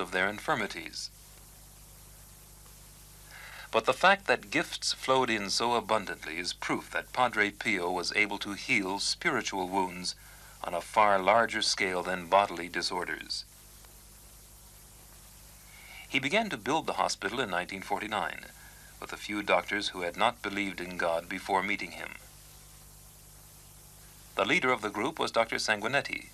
of their infirmities. But the fact that gifts flowed in so abundantly is proof that Padre Pio was able to heal spiritual wounds on a far larger scale than bodily disorders. He began to build the hospital in 1949 with a few doctors who had not believed in God before meeting him. The leader of the group was Dr. Sanguinetti.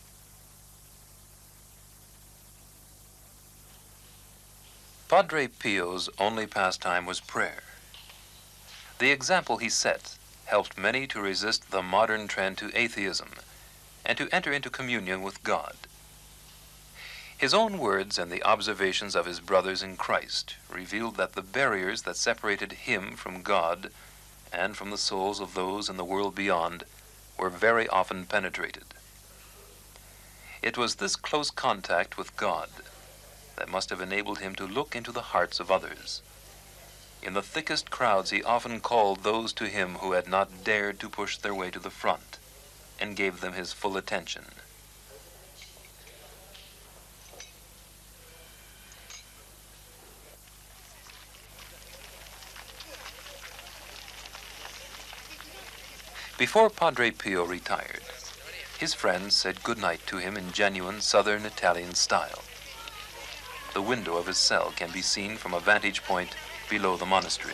Padre Pio's only pastime was prayer. The example he set helped many to resist the modern trend to atheism and to enter into communion with God. His own words and the observations of his brothers in Christ revealed that the barriers that separated him from God and from the souls of those in the world beyond were very often penetrated. It was this close contact with God that must have enabled him to look into the hearts of others. In the thickest crowds, he often called those to him who had not dared to push their way to the front and gave them his full attention. Before Padre Pio retired, his friends said goodnight to him in genuine Southern Italian style. The window of his cell can be seen from a vantage point below the monastery.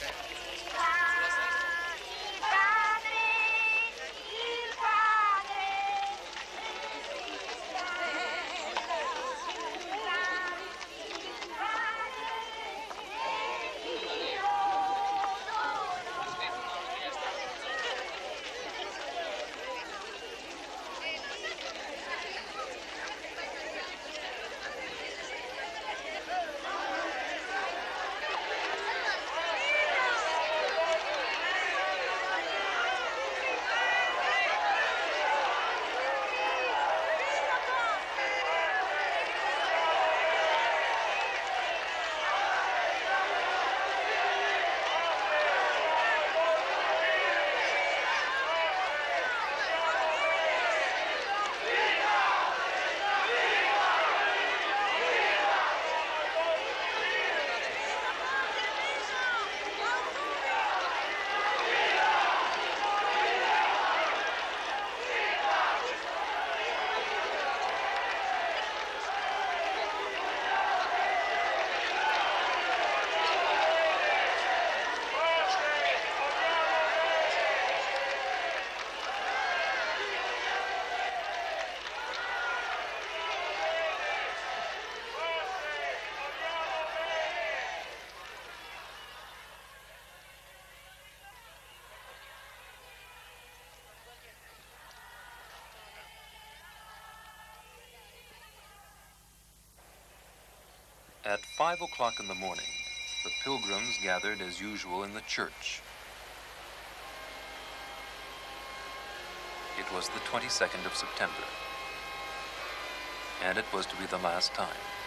At 5 o'clock in the morning, the pilgrims gathered as usual in the church. It was the 22nd of September, and it was to be the last time.